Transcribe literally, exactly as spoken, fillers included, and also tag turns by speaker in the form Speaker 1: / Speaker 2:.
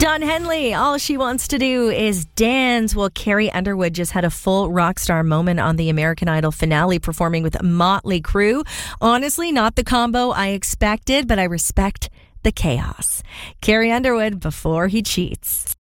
Speaker 1: Don Henley, all she wants to do is dance. Well, Carrie Underwood just had a full rock star moment on the American Idol finale, performing with Motley Crue. Honestly, not the combo I expected, but I respect the chaos. Carrie Underwood, Before He Cheats.